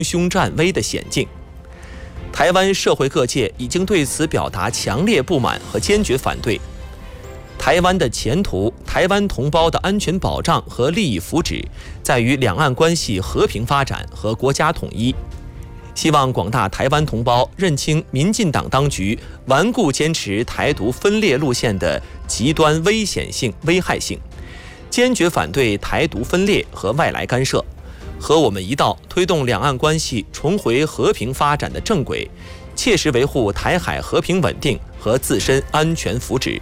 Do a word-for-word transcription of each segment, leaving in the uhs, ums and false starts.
凶战危的险境。台湾社会各界已经对此表达强烈不满和坚决反对。台湾的前途、台湾同胞的安全保障和利益福祉，在于两岸关系和平发展和国家统一。希望广大台湾同胞认清民进党当局顽固坚持台独分裂路线的极端危险性、危害性，坚决反对台独分裂和外来干涉，和我们一道推动两岸关系重回和平发展的正轨，切实维护台海和平稳定和自身安全福祉。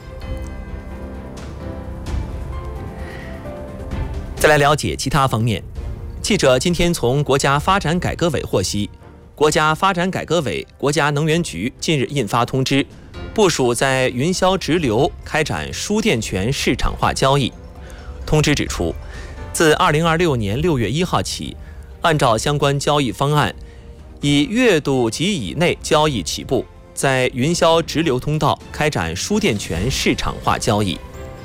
再来了解其他方面。记者今天从国家发展改革委获悉，国家发展改革委、国家能源局近日印发通知，部署在云霄直流开展输电权市场化交易。通知指出，自二零二六年六月一号起，按照相关交易方案，以月度及以内交易起步，在云霄直流通道开展输电权市场化交易。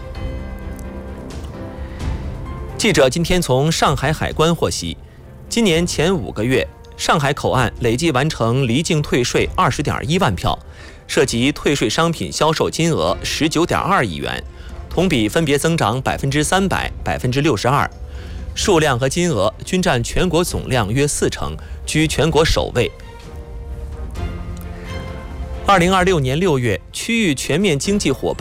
记者今天从上海海关获悉，今年前五个月，上海口岸累计完成离境退税二十点一万票，涉及退税商品销售金额十九点二亿元，同比分别增长百分之三百、百分之六十二，数量和金额均占全国总量约四成，居全国首位。二零二六年六月，区域全面经济伙伴